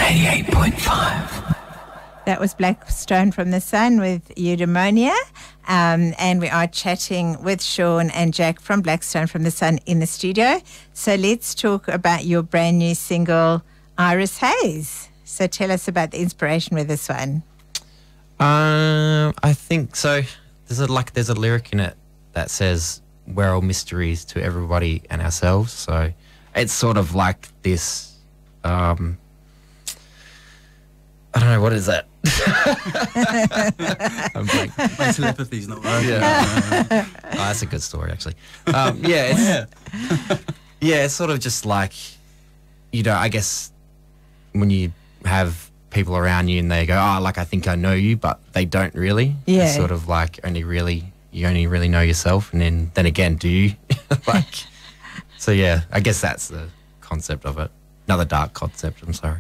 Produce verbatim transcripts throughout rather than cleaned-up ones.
eighty-eight point five. That was Blackstone from the Sun with Eudaimonia. Um, and we are chatting with Sean and Jack from Blackstone from the Sun in the studio. So let's talk about your brand new single, Iris Haze. So tell us about the inspiration with this one. Um, I think so. There's a like there's a lyric in it that says we're all mysteries to everybody and ourselves. So it's sort of like this. Um, I don't know, what is that? I'm like, my telepathy's not working. Yeah. Oh, that's a good story, actually. Um, yeah, it's, yeah. yeah, it's sort of just like, you know, I guess when you have people around you and they go, oh, like, I think I know you, but they don't really. Yeah. It's sort of like only really, you only really know yourself. And then, then again, do you? Like, so yeah, I guess that's the concept of it. Another dark concept, I'm sorry.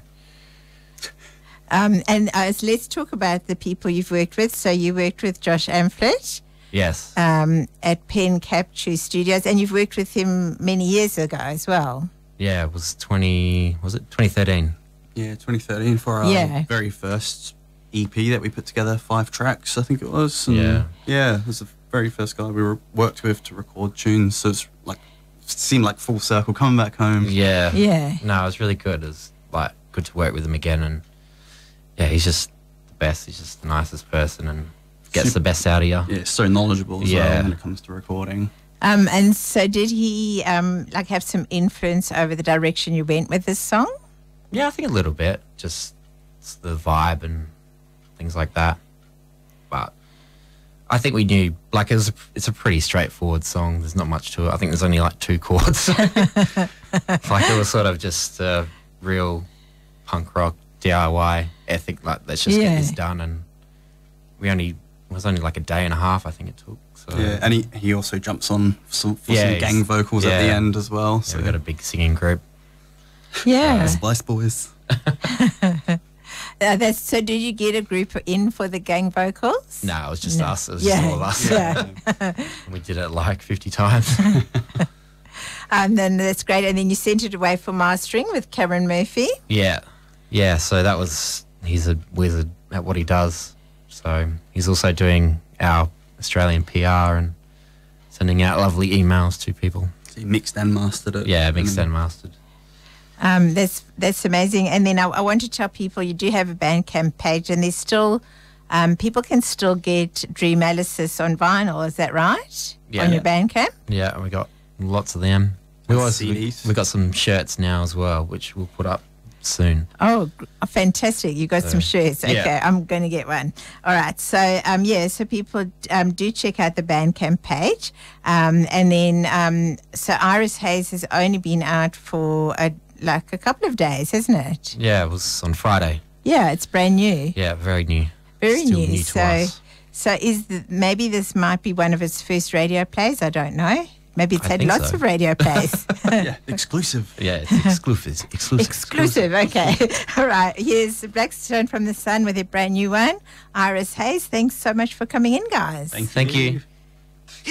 Um, and uh, let's talk about the people you've worked with. So you worked with Josh Amphlett. Yes. Um, at Pen Capture Studios, and you've worked with him many years ago as well. Yeah, it was twenty, was it twenty thirteen? Yeah, twenty thirteen for our Yeah. very first E P that we put together, five tracks, I think it was. And Yeah. Yeah, it was the very first guy we were worked with to record tunes, so it's like, seemed like full circle, coming back home. Yeah. Yeah. No, it was really good. It was like good to work with him again, and yeah, he's just the best. He's just the nicest person and gets Super- the best out of you. Yeah, so knowledgeable as Yeah. well when it comes to recording. Um, and so did he um, like have some influence over the direction you went with this song? Yeah, I think a little bit. Just it's the vibe and things like that. But I think we knew, like, it was a, it's a pretty straightforward song. There's not much to it. I think there's only like two chords. Like, it was sort of just a real punk rock D I Y ethic. Like, let's just Yeah. get this done. And we only, it was only like a day and a half, I think it took. So Yeah, and he, he also jumps on some, for Yeah, some he's- gang vocals at the yeah. end as well. yeah, So we got a big singing group. Yeah. the Spice Boys. Uh, that's, so did you get a group in for the gang vocals? No, it was just No. us. It was Yeah. just all of us. Yeah. And we did it like fifty times. Um, then that's great. And then you sent it away for mastering with Cameron Murphy. Yeah, yeah. So that was, he's a wizard at what he does. So he's also doing our Australian P R and sending out lovely emails to people. So he mixed and mastered it. Yeah, mixed And and mastered. Um, that's that's amazing. And then I, I want to tell people you do have a Bandcamp page, and there's still um, people can still get Dream Alice on vinyl. Is that right? Yeah. On your Bandcamp. Yeah, and we got lots of them. We And also C we, Ds. we got some shirts now as well, which we'll put up soon. Oh, g- fantastic! You got So, some shirts. Okay, yeah. I'm going to get one. All right. So um, yeah, so people um, do check out the Bandcamp page, um, and then um, so Iris Haze has only been out for a, like a couple of days, hasn't it? Yeah, it was on Friday. Yeah, it's brand new. Yeah, very new. Very Still new. new to so, us. so is the, maybe this might be one of its first radio plays. I don't know. Maybe it's I had think lots so. of radio plays. yeah, exclusive. Yeah, it's exclusive. Exclusive. Exclusive. Okay. All right. Here's Blackstone from the Sun with a brand new one. Iris Haze. Thanks so much for coming in, guys. Thank Thank you.